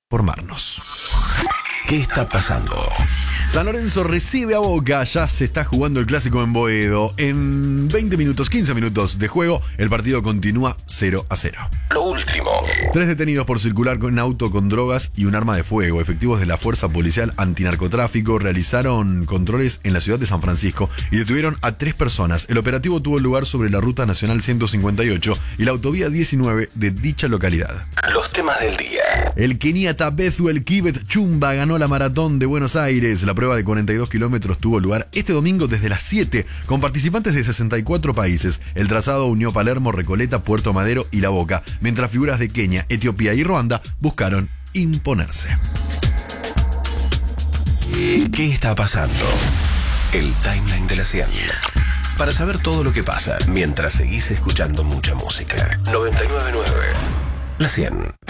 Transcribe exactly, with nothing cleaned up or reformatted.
por Marnos. ¿Qué está pasando? San Lorenzo recibe a Boca, ya se está jugando el clásico en Boedo. En veinte minutos, quince minutos de juego, el partido continúa cero a cero. Lo último. Tres detenidos por circular con un auto con drogas y un arma de fuego. Efectivos de la Fuerza Policial Antinarcotráfico realizaron controles en la ciudad de San Francisco y detuvieron a tres personas. El operativo tuvo lugar sobre la Ruta Nacional ciento cincuenta y ocho y la Autovía diecinueve de dicha localidad. Los temas del día. El keniata Bethwel Kibet Chumba ganó la maratón de Buenos Aires. La prueba de cuarenta y dos kilómetros tuvo lugar este domingo desde las siete, con participantes de sesenta y cuatro países. El trazado unió Palermo, Recoleta, Puerto Madero y La Boca, mientras figuras de Kenia, Etiopía y Ruanda buscaron imponerse. ¿Qué está pasando? El timeline de la cien. Para saber todo lo que pasa mientras seguís escuchando mucha música. noventa y nueve punto nueve La cien.